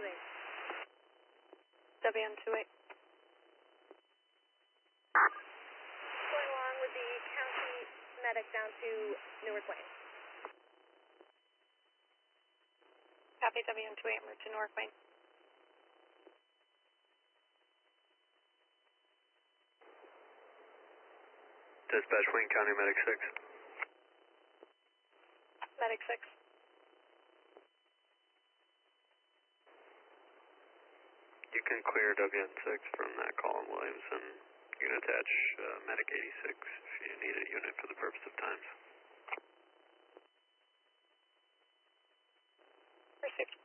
WN28. Going along with the county medic down to Newark Lane. Copy WN28, move to Newark Lane. Dispatch Wayne County Medic 6. Medic 6. You can clear WN6 from that call in Williamson. You can attach Medic 86 if you need a unit for the purpose of times. Received.